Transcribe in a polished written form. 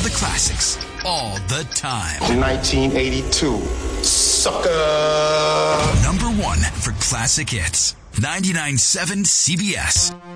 the classics, all the time. 1982. Sucker! Number one for classic hits. 99.7 CBS.